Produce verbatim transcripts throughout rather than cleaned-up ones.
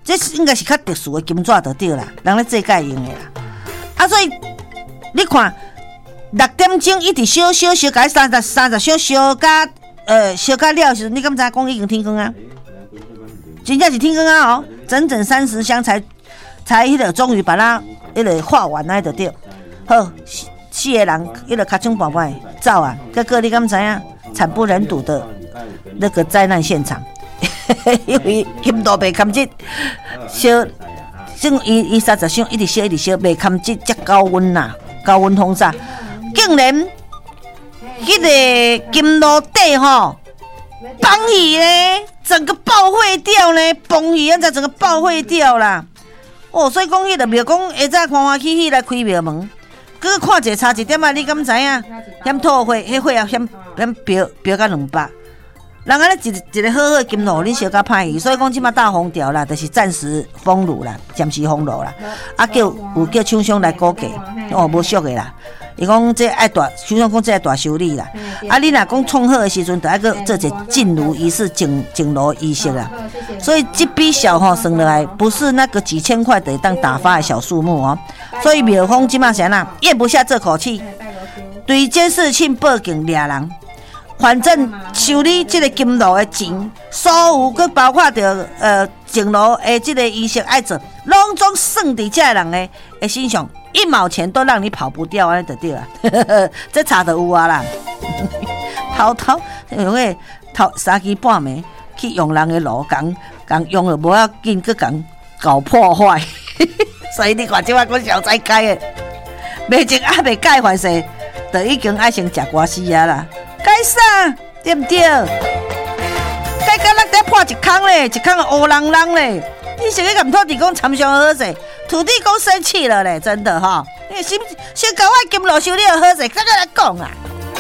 这应该是较特殊的金纸就对啦，人咧做介用的啦。啊，所以你看六点钟一直烧烧烧，改三十三十烧烧甲呃烧甲了时，你敢知讲已经天光啊？真正是天光啊哦，整整三十香才才迄个终于把它迄个画完来就对。好，四个人迄个卡枪宝宝走啊，结果你敢知影惨不忍睹的那个灾难现场，因为温度袂堪接，烧，种伊伊三十箱一直烧一直烧，袂堪接遮高温呐，高温轰炸，竟然迄个金炉底吼，崩去咧，整个爆毁掉咧，崩去安怎整个爆毁掉啦？哦，所以讲迄个庙讲下早欢欢喜喜来开庙门。佮看者差一点啊！你敢知影？嫌吐血，迄血啊嫌嫌飙飙到两百。人安尼一一个好好的金炉，恁烧甲歹去，所以讲即马大封掉啦，就是暂时封路啦，暂时封路啦。啊，叫有叫厂商来估价，哦，无俗的啦。伊讲这爱大，厂商讲这爱大修理啦。啊，你若讲创好的时阵，就爱个做一进炉仪式、进进炉仪式啦。所以这笔小吼算落来，不是那个几千块的当打发的小数目哦。所以庙方即马是安那咽不下这口气，对监视器报警抓人。反正修理这个金炉的钱，所有佮包括着呃进炉的这个仪式爱做，拢总算伫这人的的身上，一毛钱都让你跑不掉，安尼就对了。这查就有啊啦，偷偷因为偷三更半暝去用人的炉，共共用了无要紧，佮共搞破坏。所以你看即摆讲小灾改的，未前还未改坏势，就已经爱先食瓜丝啊啦。改啥？对不对？改到咱在破一坑咧，一坑乌啷啷咧。你是去跟土地公参详好势，土地公生气了咧，真的哈！你先先搞我金炉修理好势，再来讲啊。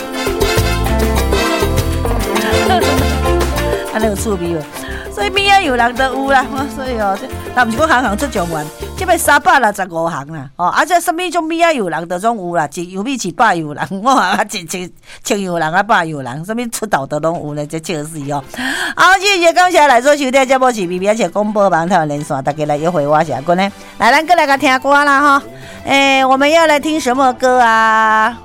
安尼有趣味哦。所以边仔有人都有啦，所以哦，但毋是讲行行出状元，即摆三百六十五行啦，哦，啊，这什么种边仔有人都总有啦，一油米是百油人，我啊一千千油人啊百油人，什么出道的拢有咧，这笑死哦！好，谢谢感谢来做收听节目是 B B 而且广播网台湾连线，大家来约会我是阿君呢，来，咱过来个听歌啦哈，诶、欸，我们要来听什么歌啊？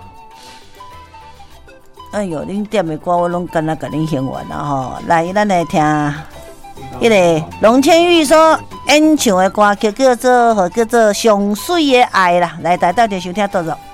哎呦，恁点的歌我拢敢若甲恁听完啦吼，来，咱来听。迄个龙千玉所演唱的歌曲叫做叫做上水的爱啦，来大家就收听到咗。